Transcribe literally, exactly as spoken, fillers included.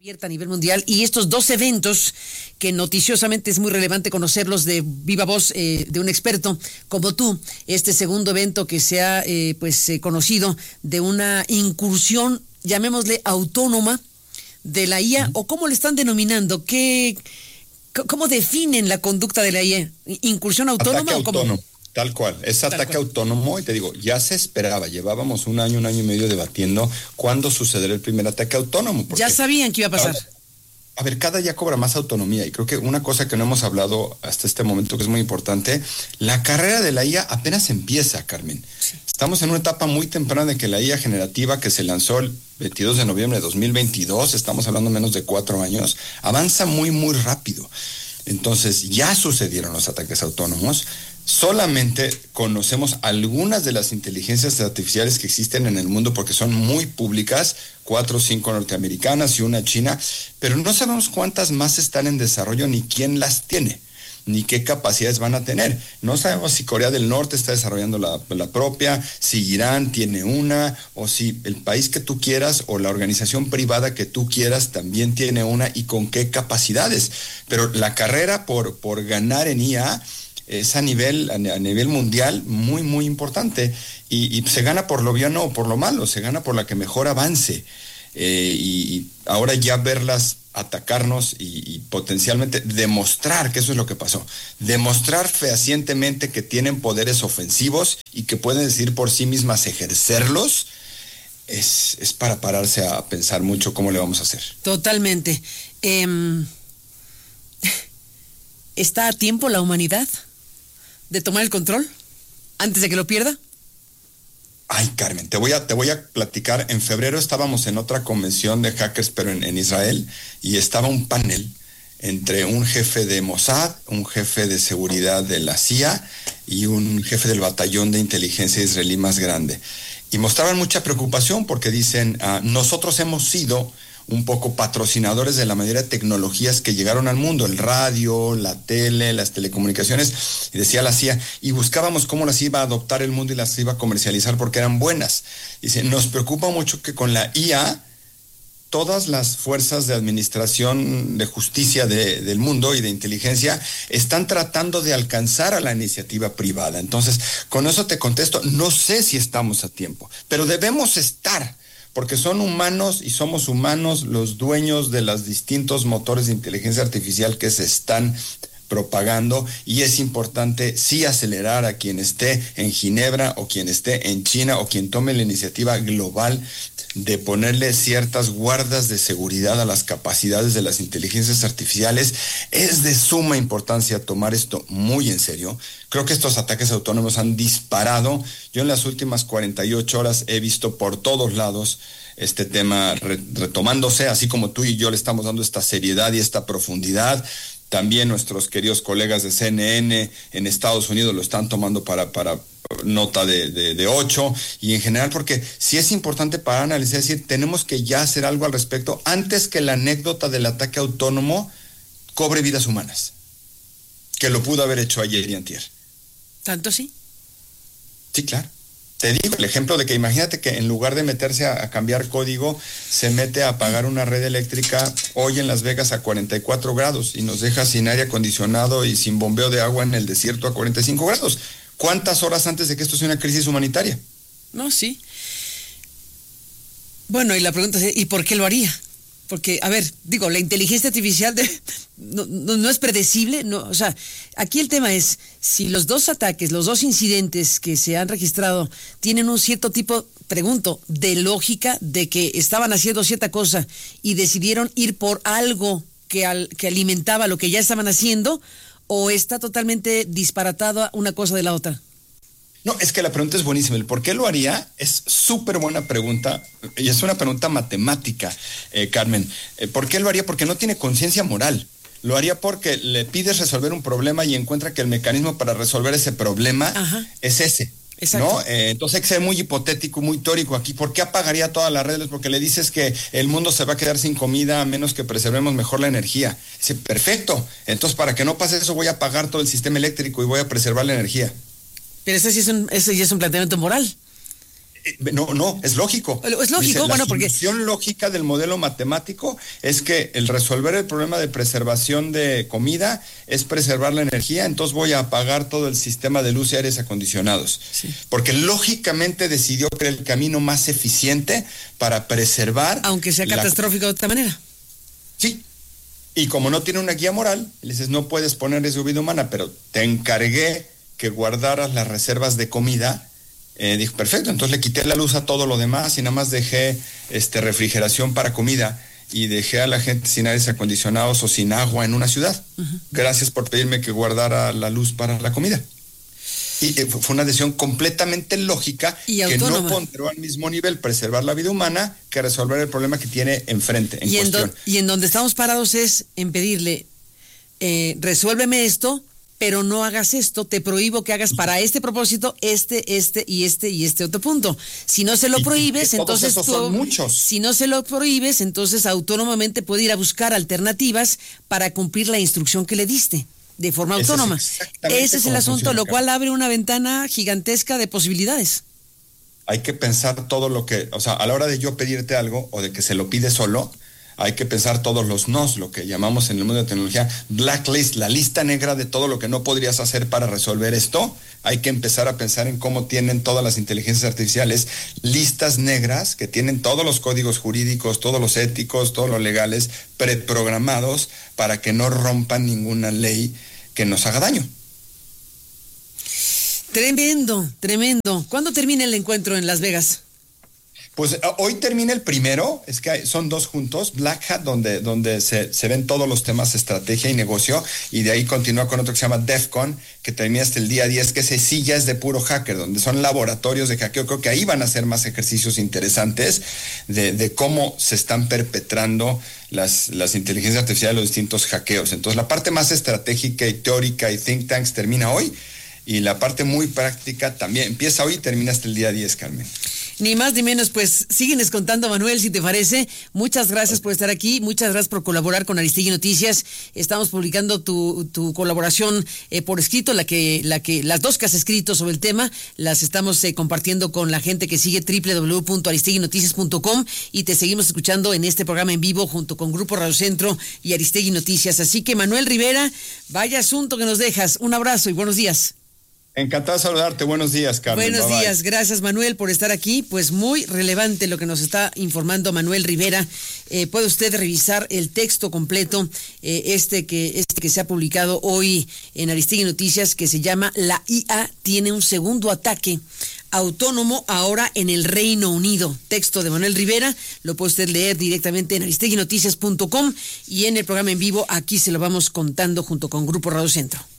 abierta a nivel mundial, y estos dos eventos que noticiosamente es muy relevante conocerlos de viva voz eh, de un experto como tú. Este segundo evento que se ha eh, pues eh, conocido de una incursión, llamémosle autónoma, de la I A, uh-huh. o cómo le están denominando, ¿qué, cómo definen la conducta de la I A? ¿Incursión autónoma Ataque o cómo? Autónomo. Tal cual, es Tal ataque cual. autónomo, y te digo, ya se esperaba, llevábamos un año, un año y medio debatiendo cuándo sucederá el primer ataque autónomo. Ya sabían que iba a pasar. Cada, a ver, cada día cobra más autonomía, y creo que una cosa que no hemos hablado hasta este momento que es muy importante, la carrera de la I A apenas empieza, Carmen. Sí. Estamos en una etapa muy temprana de que la I A generativa que se lanzó el veintidós de noviembre de dos mil veintidós, estamos hablando menos de cuatro años, avanza muy, muy rápido. Entonces, ya sucedieron los ataques autónomos. Solamente conocemos algunas de las inteligencias artificiales que existen en el mundo porque son muy públicas, cuatro o cinco norteamericanas y una china, pero no sabemos cuántas más están en desarrollo ni quién las tiene, ni qué capacidades van a tener. No sabemos si Corea del Norte está desarrollando la, la propia, si Irán tiene una, o si el país que tú quieras o la organización privada que tú quieras también tiene una, y con qué capacidades. Pero la carrera por, por ganar en I A es a nivel, a nivel mundial muy, muy importante, y, y se gana por lo bueno o por lo malo, se gana por la que mejor avance, eh, y, y ahora ya verlas atacarnos y, y potencialmente demostrar que eso es lo que pasó, demostrar fehacientemente que tienen poderes ofensivos y que pueden decidir por sí mismas ejercerlos, es, es para pararse a pensar mucho cómo le vamos a hacer. Totalmente. Eh, ¿Está a tiempo la humanidad de tomar el control antes de que lo pierda? Ay, Carmen, te voy a, te voy a platicar. En febrero estábamos en otra convención de hackers, pero en, en Israel, y estaba un panel entre un jefe de Mossad, un jefe de seguridad de la C I A y un jefe del batallón de inteligencia israelí más grande. Y mostraban mucha preocupación porque dicen, ah, nosotros hemos sido un poco patrocinadores de la mayoría de tecnologías que llegaron al mundo, el radio, la tele, las telecomunicaciones, y decía la C I A, y buscábamos cómo las iba a adoptar el mundo y las iba a comercializar porque eran buenas. Dice, nos preocupa mucho que con la I A todas las fuerzas de administración de justicia de, del mundo y de inteligencia están tratando de alcanzar a la iniciativa privada. Entonces, con eso te contesto, no sé si estamos a tiempo, pero debemos estar, porque son humanos y somos humanos los dueños de los distintos motores de inteligencia artificial que se están propagando, y es importante sí acelerar a quien esté en Ginebra o quien esté en China o quien tome la iniciativa global de ponerle ciertas guardas de seguridad a las capacidades de las inteligencias artificiales. Es de suma importancia tomar esto muy en serio. Creo que estos ataques autónomos han disparado. Yo en las últimas cuarenta y ocho horas he visto por todos lados este tema re- retomándose, así como tú y yo le estamos dando esta seriedad y esta profundidad. También nuestros queridos colegas de C N N en Estados Unidos lo están tomando para, para nota de, de, de ocho, y en general, porque sí es importante para analizar, es decir, tenemos que ya hacer algo al respecto antes que la anécdota del ataque autónomo cobre vidas humanas, que lo pudo haber hecho ayer y antier. ¿Tanto sí? Sí, claro. Te digo, el ejemplo de que imagínate que en lugar de meterse a, a cambiar código, se mete a apagar una red eléctrica hoy en Las Vegas a cuarenta y cuatro grados y nos deja sin aire acondicionado y sin bombeo de agua en el desierto a cuarenta y cinco grados. ¿Cuántas horas antes de que esto sea una crisis humanitaria? No, sí. Bueno, y la pregunta es, ¿y por qué lo haría? Porque, a ver, digo, la inteligencia artificial de, no, no, no es predecible, no, o sea, aquí el tema es, si los dos ataques, los dos incidentes que se han registrado tienen un cierto tipo, pregunto, de lógica, de que estaban haciendo cierta cosa y decidieron ir por algo que, al, que alimentaba lo que ya estaban haciendo, o está totalmente disparatada una cosa de la otra. No, es que la pregunta es buenísima. El por qué lo haría es súper buena pregunta, y es una pregunta matemática, eh, Carmen. Eh, ¿Por qué lo haría? Porque no tiene conciencia moral. Lo haría porque le pides resolver un problema y encuentra que el mecanismo para resolver ese problema Ajá. es ese. Exacto. ¿No? Eh, entonces hay que ser muy hipotético, muy teórico aquí. ¿Por qué apagaría todas las redes? Porque le dices que el mundo se va a quedar sin comida a menos que preservemos mejor la energía. Dice, perfecto. Entonces, para que no pase eso, voy a apagar todo el sistema eléctrico y voy a preservar la energía. Pero ese sí es un, ese sí es un planteamiento moral. No, no, es lógico. Es lógico, Dice, bueno, la porque... La solución lógica del modelo matemático es que el resolver el problema de preservación de comida es preservar la energía, entonces voy a apagar todo el sistema de luz y aires acondicionados. Sí. Porque lógicamente decidió que era el camino más eficiente para preservar... Aunque sea catastrófico la... de esta manera. Sí. Y como no tiene una guía moral, le dices, no puedes poner esa vida humana, pero te encargué que guardaras las reservas de comida. Eh, dijo, perfecto, entonces le quité la luz a todo lo demás y nada más dejé este, refrigeración para comida y dejé a la gente sin aires acondicionados o sin agua en una ciudad. Uh-huh. Gracias por pedirme que guardara la luz para la comida. Y eh, fue una decisión completamente lógica y que autónoma. No ponderó al mismo nivel preservar la vida humana que resolver el problema que tiene enfrente, en y cuestión. En do- y en donde estamos parados es en pedirle, eh, resuélveme esto, pero no hagas esto, te prohíbo que hagas para este propósito este, este y este y este otro punto. Si no se lo prohíbes, y entonces tú, son muchos. Si no se lo prohíbes, entonces autónomamente puede ir a buscar alternativas para cumplir la instrucción que le diste, de forma Ese autónoma. Es Ese es el asunto, lo cual abre una ventana gigantesca de posibilidades. Hay que pensar todo lo que, o sea, a la hora de yo pedirte algo o de que se lo pide solo, hay que pensar todos los nos, lo que llamamos en el mundo de tecnología blacklist, la lista negra de todo lo que no podrías hacer para resolver esto. Hay que empezar a pensar en cómo tienen todas las inteligencias artificiales listas negras que tienen todos los códigos jurídicos, todos los éticos, todos los legales preprogramados para que no rompan ninguna ley que nos haga daño. Tremendo, tremendo. ¿Cuándo termina el encuentro en Las Vegas? Pues hoy termina el primero, es que hay, son dos juntos, Black Hat, donde, donde se, se ven todos los temas estrategia y negocio, y de ahí continúa con otro que se llama DEFCON, que termina hasta el día diez, que ese sí ya es de puro hacker, donde son laboratorios de hackeo. Creo que ahí van a hacer más ejercicios interesantes de, de cómo se están perpetrando las, las inteligencias artificiales, los distintos hackeos. Entonces la parte más estratégica y teórica y think tanks termina hoy, y la parte muy práctica también empieza hoy y termina hasta el día diez, Carmen. Ni más ni menos, pues síguenes contando, Manuel, si te parece. Muchas gracias por estar aquí, muchas gracias por colaborar con Aristegui Noticias. Estamos publicando tu, tu colaboración eh, por escrito, la que, la que, las dos que has escrito sobre el tema, las estamos eh, compartiendo con la gente que sigue doble u doble u doble u punto aristegui noticias punto com y te seguimos escuchando en este programa en vivo junto con Grupo Radio Centro y Aristegui Noticias. Así que, Manuel Rivera, vaya asunto que nos dejas. Un abrazo y buenos días. Encantado de saludarte. Buenos días, Carmen. Buenos bye días. Bye. Gracias, Manuel, por estar aquí. Pues muy relevante lo que nos está informando Manuel Rivera. Eh, puede usted revisar el texto completo, eh, este que este que se ha publicado hoy en Aristegui Noticias, que se llama La I A tiene un segundo ataque autónomo ahora en el Reino Unido. Texto de Manuel Rivera, lo puede usted leer directamente en aristegui noticias punto com y en el programa en vivo aquí se lo vamos contando junto con Grupo Radio Centro.